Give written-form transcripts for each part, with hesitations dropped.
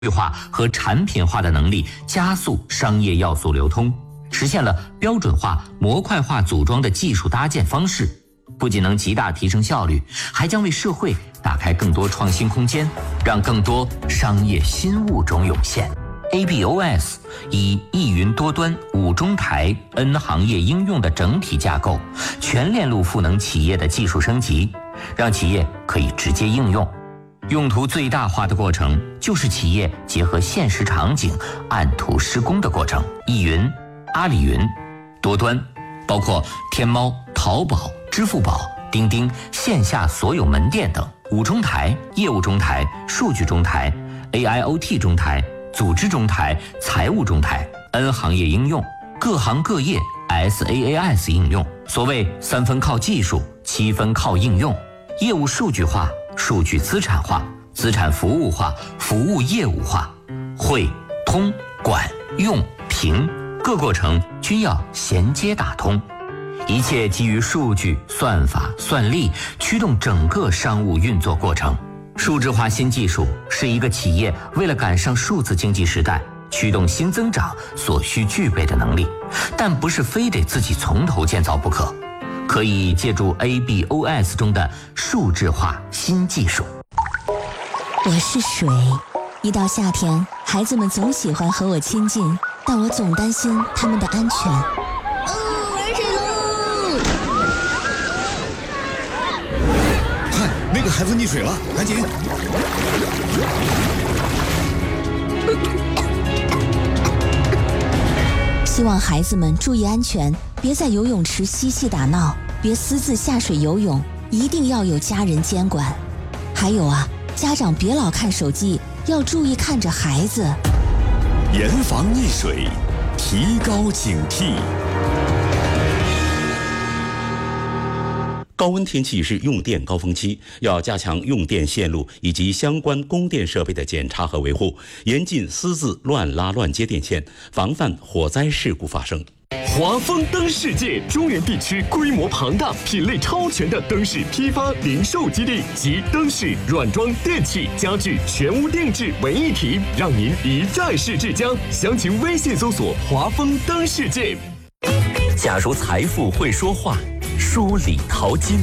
化和产品化的能力，加速商业要素流通，实现了标准化、模块化组装的技术搭建方式，不仅能极大提升效率，还将为社会打开更多创新空间，让更多商业新物种涌现。ABOS 以一云多端、5中台、N 行业应用的整体架构，全链路赋能企业的技术升级，让企业可以直接应用。用途最大化的过程，就是企业结合现实场景按图施工的过程。易云、阿里云、多端，包括天猫、淘宝、支付宝、钉钉、线下所有门店等；5中台、业务中台、数据中台、AIoT 中台、组织中台、财务中台、N 行业应用、各行各业 SaaS 应用。所谓3分靠技术，7分靠应用。业务数据化、数据资产化、资产服务化、服务业务化，会、通、管、用、评各过程均要衔接打通，一切基于数据、算法、算力，驱动整个商务运作过程。数字化新技术是一个企业为了赶上数字经济时代、驱动新增长所需具备的能力，但不是非得自己从头建造不可。可以借助 ABOS 中的数字化新技术。 我是水，一到夏天，孩子们总喜欢和我亲近，但我总担心他们的安全。玩水喽！ 看，那个孩子溺水了，赶紧！ 希望孩子们注意安全，别在游泳池嬉戏打闹，别私自下水游泳，一定要有家人监管。还有啊，家长别老看手机，要注意看着孩子。 严防溺水，提高警惕。 高温天气是用电高峰期，要加强用电线路以及相关供电设备的检查和维护，严禁私自乱拉乱接电线，防范火灾事故发生。 华丰灯世界中原地区规模庞大、品类超全的灯饰批发零售基地及灯饰、软装、电器、家具全屋定制为一体，让您一站式至家。详情微信搜索华丰灯世界。 假如财富会说话，梳理淘金。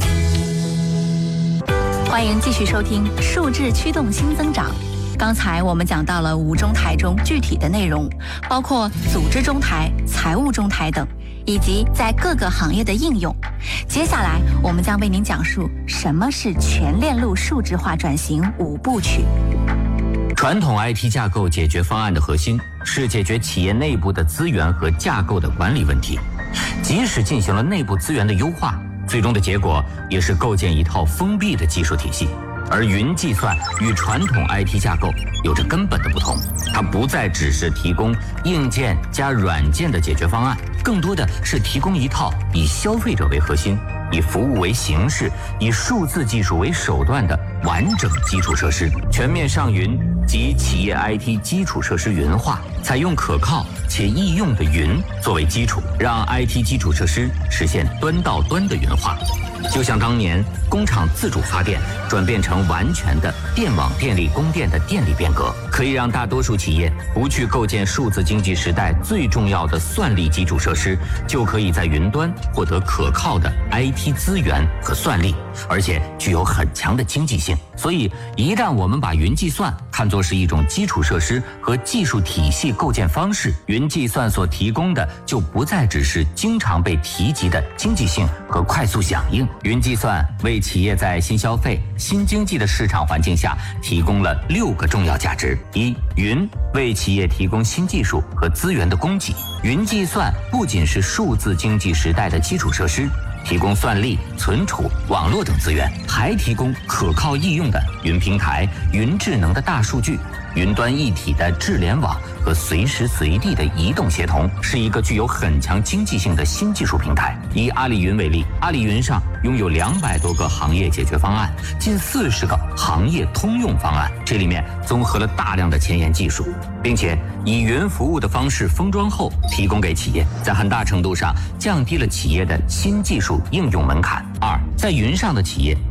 欢迎继续收听数字驱动新增长。刚才我们讲到了5中台中具体的内容，包括组织中台、财务中台等，以及在各个行业的应用。接下来我们将为您讲述什么是全链路数字化转型5部曲。 传统 IT 架构解决方案的核心是解决企业内部的资源和架构的管理问题，即使进行了内部资源的优化，最终的结果也是构建一套封闭的技术体系。而云计算与传统 IT 架构有着根本的不同，它不再只是提供硬件加软件的解决方案，更多的是提供一套以消费者为核心、以服务为形式、以数字技术为手段的完整基础设施。全面上云及企业 IT 基础设施云化，采用可靠且易用的云作为基础，让 IT 基础设施实现端到端的云化。就像当年工厂自主发电转变成完全的电网电力供电的电力变革，可以让大多数企业不去构建数字经济时代最重要的算力基础设施，就可以在云端获得可靠的 IT 资源和算力，而且具有很强的经济性。所以一旦我们把云计算看作是一种基础设施和技术体系构建方式，云计算所提供的就不再只是经常被提及的经济性和快速响应。云计算为企业在新消费、新经济的市场环境下提供了6个重要价值。1. 云为企业提供新技术和资源的供给。云计算不仅是数字经济时代的基础设施，提供算力、存储、网络等资源，还提供可靠易用的云平台、云智能的大数据、云端一体的智联网和随时随地的移动协同，是一个具有很强经济性的新技术平台。以阿里云为例，阿里云上拥有200多个行业解决方案，近40个行业通用方案，这里面综合了大量的前沿技术，并且以云服务的方式封装后提供给企业，在很大程度上降低了企业的新技术应用门槛。2. 在云上的企业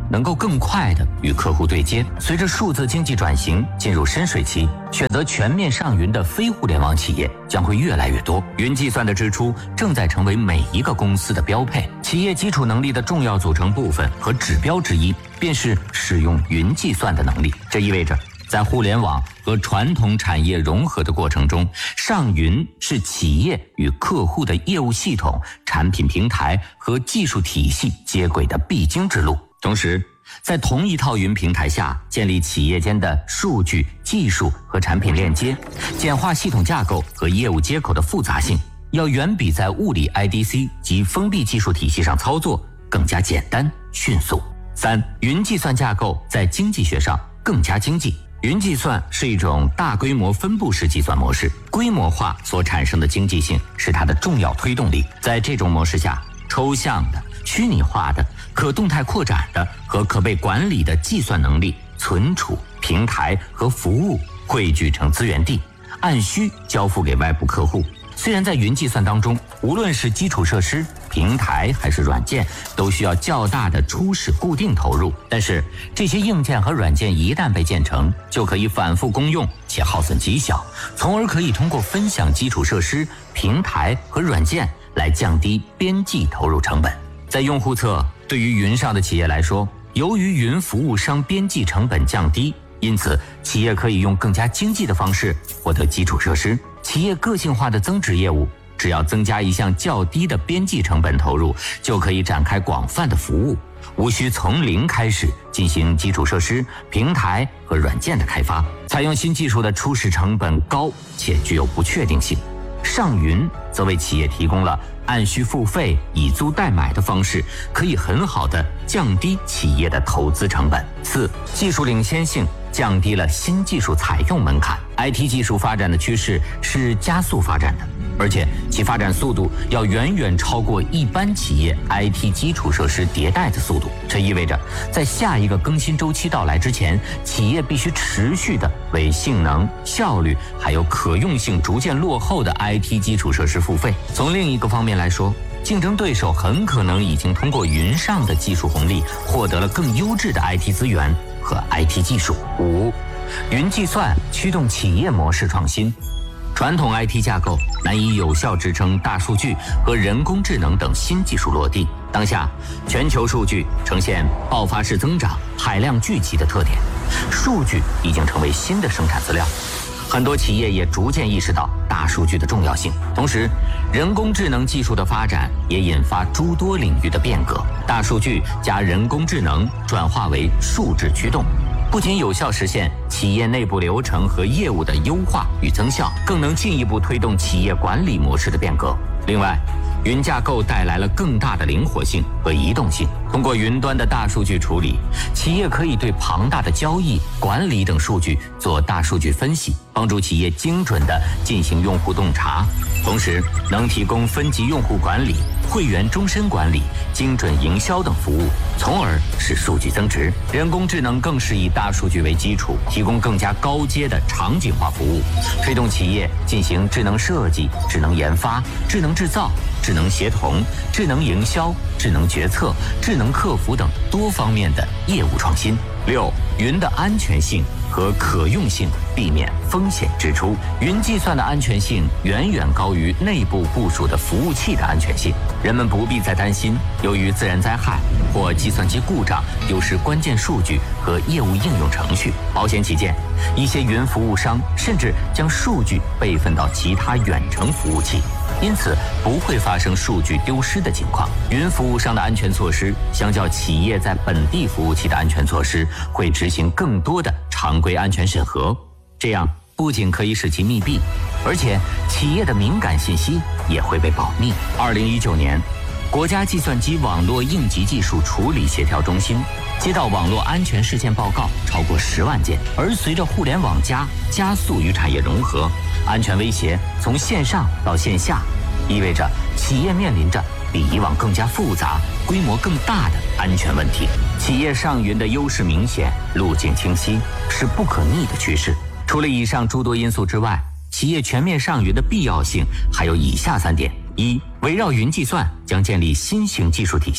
能够更快地与客户对接。随着数字经济转型进入深水期，选择全面上云的非互联网企业将会越来越多。云计算的支出正在成为每一个公司的标配。企业基础能力的重要组成部分和指标之一，便是使用云计算的能力。这意味着，在互联网和传统产业融合的过程中，上云是企业与客户的业务系统、产品平台和技术体系接轨的必经之路。同时，在同一套云平台下建立企业间的数据、技术和产品链接，简化系统架构和业务接口的复杂性，要远比在物理 IDC 及封闭技术体系上操作更加简单迅速。3. 云计算架构在经济学上更加经济。云计算是一种大规模分布式计算模式，规模化所产生的经济性是它的重要推动力。在这种模式下，抽象的、虚拟化的、可动态扩展的和可被管理的计算能力、存储、平台和服务汇聚成资源地，按需交付给外部客户。虽然在云计算当中，无论是基础设施、平台还是软件，都需要较大的初始固定投入，但是这些硬件和软件一旦被建成，就可以反复公用且耗损极小，从而可以通过分享基础设施、平台和软件来降低边际投入成本。在用户侧，对于云上的企业来说，由于云服务商边际成本降低，因此企业可以用更加经济的方式获得基础设施。企业个性化的增值业务，只要增加一项较低的边际成本投入，就可以展开广泛的服务，无需从零开始进行基础设施、平台和软件的开发。采用新技术的初始成本高且具有不确定性。上云则为企业提供了按需付费、以租代买的方式，可以很好地降低企业的投资成本。4. 技术领先性降低了新技术采用门槛。IT 技术发展的趋势是加速发展的，而且其发展速度要远远超过一般企业 IT 基础设施迭代的速度。这意味着，在下一个更新周期到来之前，企业必须持续地为性能、效率还有可用性逐渐落后的 IT 基础设施付费。从另一个方面来说，竞争对手很可能已经通过云上的技术红利，获得了更优质的 IT 资源和 IT 技术。5. 云计算驱动企业模式创新。传统 IT 架构难以有效支撑大数据和人工智能等新技术落地。当下，全球数据呈现爆发式增长、海量聚集的特点，数据已经成为新的生产资料。很多企业也逐渐意识到大数据的重要性，同时，人工智能技术的发展也引发诸多领域的变革。大数据加人工智能转化为数字驱动，不仅有效实现企业内部流程和业务的优化与增效，更能进一步推动企业管理模式的变革。另外，云架构带来了更大的灵活性和移动性。通过云端的大数据处理，企业可以对庞大的交易、管理等数据做大数据分析，帮助企业精准地进行用户洞察，同时能提供分级用户管理、会员终身管理、精准营销等服务，从而使数据增值。人工智能更是以大数据为基础，提供更加高阶的场景化服务，推动企业进行智能设计、智能研发、智能制造、智能协同、智能营销、智能决策、智能客服等多方面的业务创新。6. 云的安全性和可用性，避免风险支出。云计算的安全性远远高于内部部署的服务器的安全性，人们不必再担心由于自然灾害或计算机故障丢失关键数据和业务应用程序。保险起见，一些云服务商甚至将数据备份到其他远程服务器，因此不会发生数据丢失的情况。云服务商的安全措施相较企业在本地服务器的安全措施，会执行更多的常规安全审核，这样不仅可以使其密闭，而且企业的敏感信息也会被保密。2019年，国家计算机网络应急技术处理协调中心接到网络安全事件报告超过10万件，而随着互联网加速与产业融合，安全威胁从线上到线下，意味着企业面临着比以往更加复杂、规模更大的安全问题。企业上云的优势明显，路径清晰，是不可逆的趋势。除了以上诸多因素之外，企业全面上云的必要性还有以下3点：1. 围绕云计算将建立新型技术体系，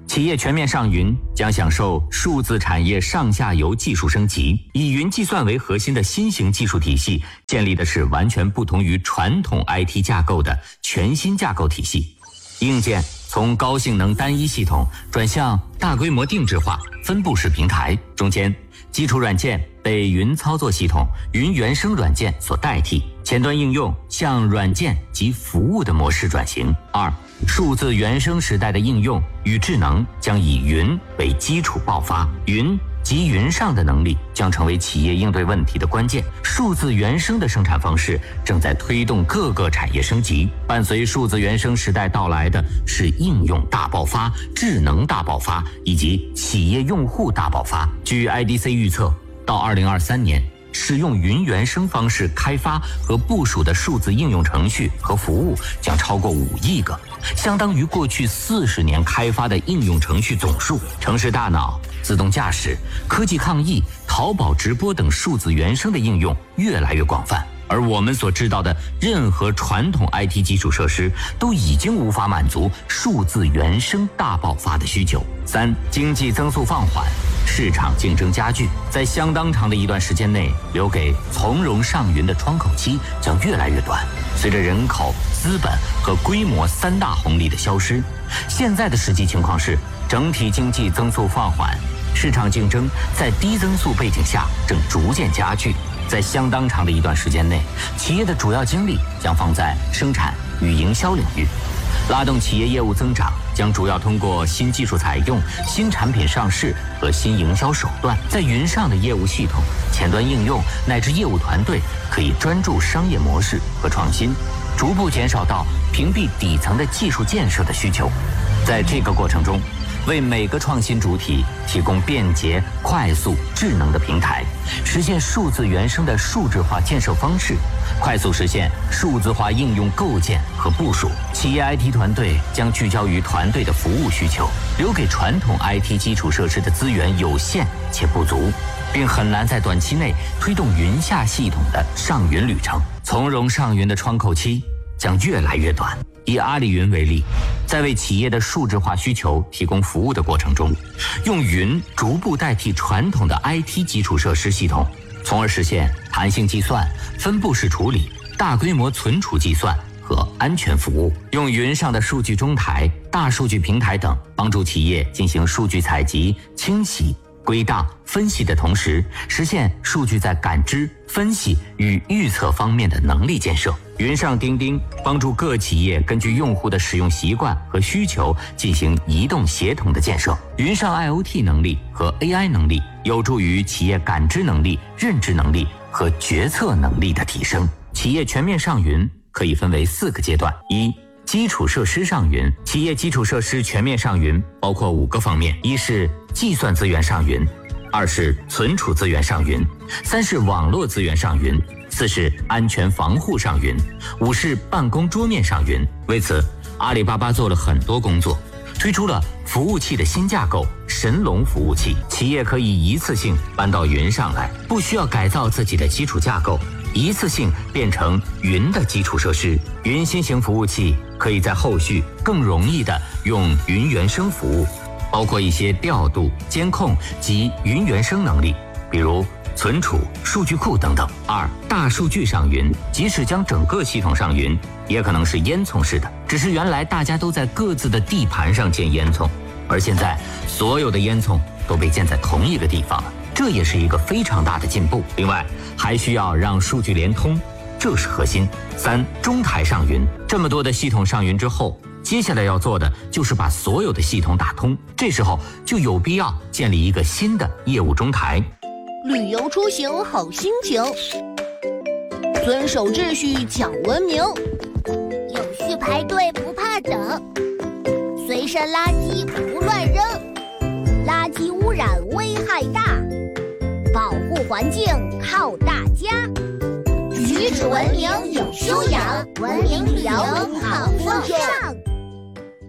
企业全面上云将享受数字产业上下游技术升级，以云计算为核心的新型技术体系，建立的是完全不同于传统 IT 架构的全新架构体系。硬件从高性能单一系统转向大规模定制化分布式平台，中间基础软件被云操作系统、云原生软件所代替，前端应用向软件及服务的模式转型。2、数字原生时代的应用与智能将以云为基础爆发，云及云上的能力将成为企业应对问题的关键。数字原生的生产方式正在推动各个产业升级。伴随数字原生时代到来的是应用大爆发、智能大爆发以及企业用户大爆发。据 IDC 预测，到2023年，使用云原生方式开发和部署的数字应用程序和服务将超过5亿个，相当于过去40年开发的应用程序总数。城市大脑、自动驾驶、科技抗疫、淘宝直播等数字原生的应用越来越广泛，而我们所知道的任何传统 IT 基础设施都已经无法满足数字原生大爆发的需求。3、经济增速放缓，市场竞争加剧，在相当长的一段时间内，留给从容上云的窗口期将越来越短。随着人口、资本和规模3大红利的消失，现在的实际情况是，整体经济增速放缓，市场竞争在低增速背景下正逐渐加剧。在相当长的一段时间内，企业的主要精力将放在生产与营销领域。拉动企业业务增长将主要通过新技术采用、新产品上市和新营销手段。在云上的业务系统、前端应用乃至业务团队可以专注商业模式和创新，逐步减少到屏蔽底层的技术建设的需求。在这个过程中，为每个创新主体提供便捷、快速、智能的平台，实现数字原生的数字化建设方式，快速实现数字化应用构建和部署。企业 IT 团队将聚焦于团队的服务需求，留给传统 IT 基础设施的资源有限且不足，并很难在短期内推动云下系统的上云旅程。从容上云的窗口期将越来越短。以阿里云为例，在为企业的数字化需求提供服务的过程中，用云逐步代替传统的 IT 基础设施系统，从而实现弹性计算、分布式处理、大规模存储计算和安全服务。用云上的数据中台、大数据平台等，帮助企业进行数据采集、清洗、归档、分析的同时，实现数据在感知、分析与预测方面的能力建设。云上钉钉帮助各企业根据用户的使用习惯和需求进行移动协同的建设。云上 IoT 能力和 AI 能力有助于企业感知能力、认知能力和决策能力的提升。企业全面上云可以分为4个阶段。1、基础设施上云。企业基础设施全面上云包括5个方面：一是计算资源上云，2是存储资源上云，3是网络资源上云，4是安全防护上云，5是办公桌面上云。为此，阿里巴巴做了很多工作，推出了服务器的新架构神龙服务器，企业可以一次性搬到云上来，不需要改造自己的基础架构，一次性变成云的基础设施。云新型服务器可以在后续更容易地用云原生服务，包括一些调度、监控及云原生能力，比如存储、数据库等等。2、大数据上云。即使将整个系统上云，也可能是烟囱式的，只是原来大家都在各自的地盘上建烟囱，而现在所有的烟囱都被建在同一个地方了，这也是一个非常大的进步。另外，还需要让数据连通，这是核心。3、中台上云。这么多的系统上云之后，接下来要做的就是把所有的系统打通，这时候就有必要建立一个新的业务中台。 旅游出行好心情，遵守秩序讲文明， 有序排队不怕等，随身垃圾不乱扔，垃圾污染危害大，保护环境靠大家，举止文明有修养，文明旅游好风尚。